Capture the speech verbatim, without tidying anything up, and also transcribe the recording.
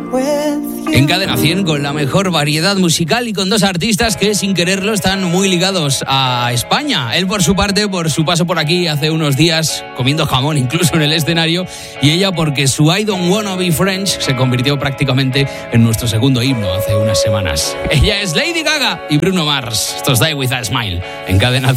En Cadena cien, con la mejor variedad musical y con dos artistas que sin quererlo están muy ligados a España. Él por su parte, por su paso por aquí hace unos días, comiendo jamón incluso en el escenario, y ella porque su I Don't Wanna Be French se convirtió prácticamente en nuestro segundo himno hace unas semanas. Ella es Lady Gaga y Bruno Mars. Esto es Die With A Smile en Cadena cien.